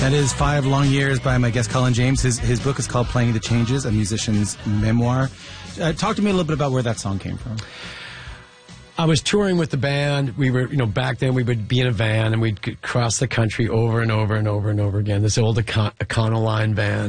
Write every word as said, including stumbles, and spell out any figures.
That is Five Long Years by my guest Colin James. His his book is called Playing the Changes, a musician's memoir. Uh, talk to me a little bit about where that song came from. I was touring with the band. We were, you know, back then we would be in a van and we'd cross the country over and over and over and over again. This old Econ- Econoline van.